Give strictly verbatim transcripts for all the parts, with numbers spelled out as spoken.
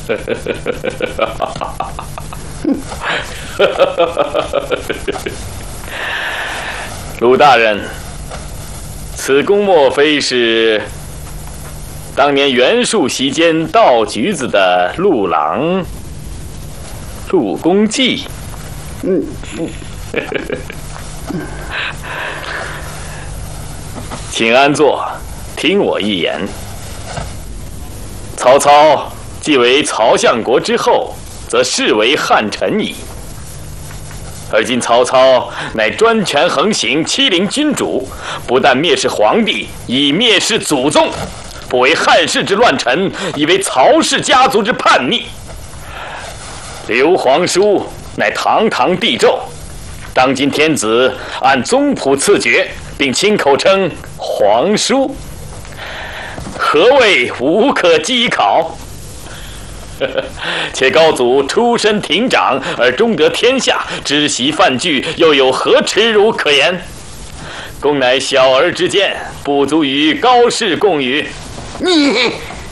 鲁大人，此公莫非是当年袁术席间盗橘子的陆郎陆公季？嗯嗯。请安坐，听我一言。曹操继为曹相国之后，则视为汉臣矣。而今曹操乃专权横行，欺凌君主，不但蔑视皇帝，以蔑视祖宗，不为汉室之乱臣，以为曹氏家族之叛逆。刘皇叔乃堂堂帝胄，当今天子按宗谱赐爵，并亲口称皇叔，何谓无可稽考？且高祖出身亭长而终得天下，知席犯惧，又有何耻辱可言？公乃小儿之见，不足与高士共语。 你，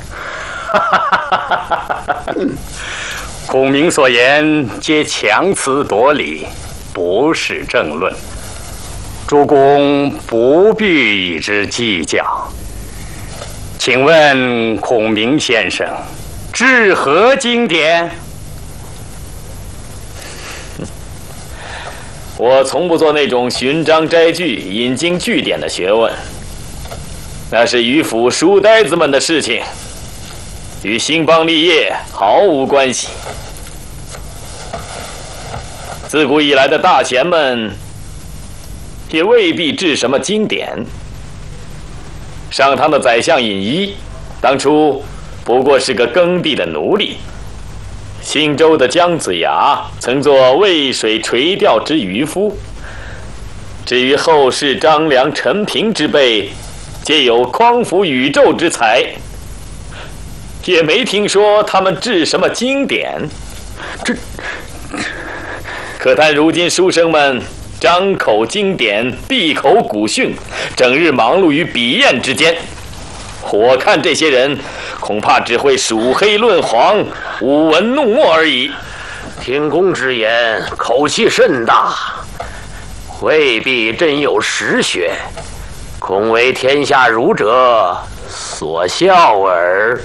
孔明所言皆强词夺理，不是正论。诸公不必与之计较。请问孔明先生，治何经典？ 我从不做那种寻章摘句、引经据典的学问，那是迂腐书呆子们的事情，与兴邦立业毫无关系。自古以来的大贤们，也未必治什么经典。上唐的宰相尹一，当初不过是个耕地的奴隶。新州的姜子牙曾作渭水垂钓之渔夫。至于后世张良、陈平之辈，皆有匡扶宇宙之才，也没听说他们治什么经典。这，可叹如今书生们张口经典，闭口古训，整日忙碌于笔砚之间。我看这些人恐怕只会数黑论黄，舞文弄墨而已。 听公之言，口气甚大，未必真有实学，恐为天下儒者所笑耳。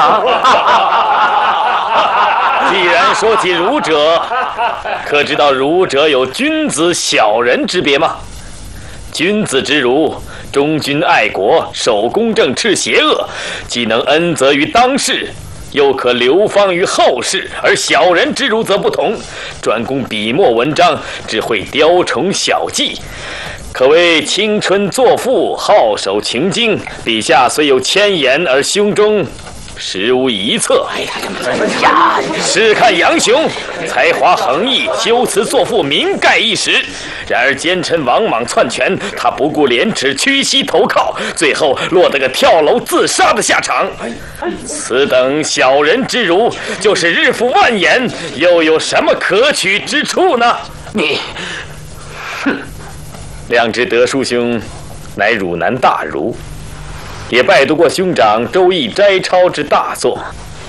既然说起儒者，可知道儒者有君子小人之别吗？君子之儒，忠君爱国，守公正，斥邪恶，既能恩泽于当世，又可流芳于后世；而小人之儒则不同，专攻笔墨文章，只会雕虫小技，可谓青春作赋，好守群经。笔下虽有千言，而胸中实无一策。哎呀，试看杨雄，才华横溢，修辞作赋名盖一时。然而奸臣王莽篡权，他不顾廉耻，屈膝投靠，最后落得个跳楼自杀的下场。此等小人之儒，就是日复万言，又有什么可取之处呢？ 你， 哼！亮知德叔兄乃汝南大儒，也拜读过兄长《周易》摘抄之大作。